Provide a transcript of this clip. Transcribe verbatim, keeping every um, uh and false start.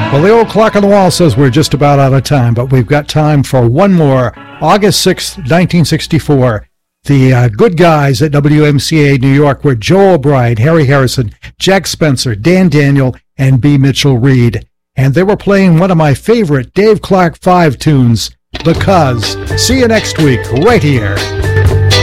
Well, the old clock on the wall says we're just about out of time, but we've got time for one more. August sixth, nineteen sixty-four. The uh, good guys at W M C A New York were Joe O'Brien, Harry Harrison, Jack Spencer, Dan Daniel, and B. Mitchell Reed. And they were playing one of my favorite Dave Clark five tunes, Because. See you next week, right here